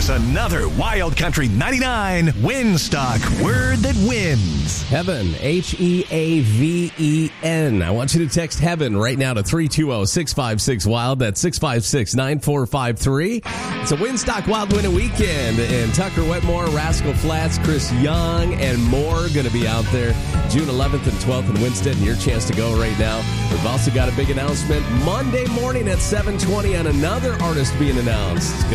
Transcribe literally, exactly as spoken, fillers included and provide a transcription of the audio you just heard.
Here's another Wild Country ninety-nine Winstock Word That Wins. Heaven, H E A V E N. I want you to text Heaven right now to three two zero, six five six, WILD. That's six five six, nine four five three. It's a Winstock Wild Winter Weekend. And Tucker Wetmore, Rascal Flatts, Chris Young, and more going to be out there June eleventh and twelfth in Winston. Your chance to go right now. We've also got a big announcement Monday morning at seven twenty on another artist being announced.